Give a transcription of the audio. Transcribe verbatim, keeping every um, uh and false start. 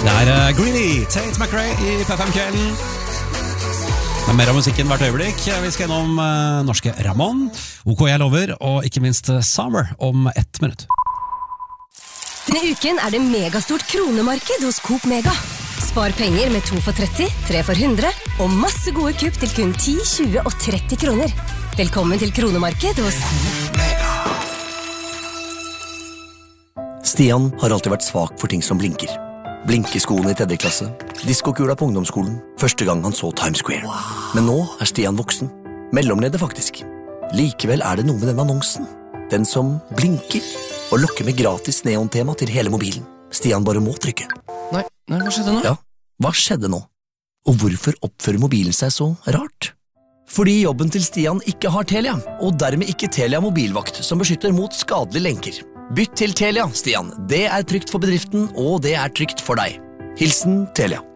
Det er uh, Greedy, Tate McRae i P fem-kvelden. Med mer av musikken hvert øyeblikk. Vi skal gjennom uh, norske Ramon, OK Jeg lover, og ikke minst uh, Summer om ett minutt. Denne uken er det megastort kronemarked hos Coop Mega. Spar penger med to for tretti, tre for hundre, og masse gode kupp til kun ti, tjue og tretti kroner. Velkommen til kronemarked hos Mega. Stian har alltid vært svak for ting som blinker. Blinkeskoene i tredje klasse, diskokula på ungdomsskolen, første gang han så Times Square. Men nå er Stian voksen. Mellomleder faktisk. Likevel er det noe med den annonsen. Den som blinker og lokker med gratis neontema til hele mobilen. Stian bare må trykke. Nei, nei, hva skjedde nå? Ja, hva skjedde nå? Og hvorfor oppfører mobilen seg så rart? Fordi jobben til Stian ikke har Telia, og dermed ikke Telia mobilvakt som beskytter mot skadelige lenker. Bytt til Telia, Stian. Det er trygt for bedriften, og det er trygt for deg. Hilsen Telia.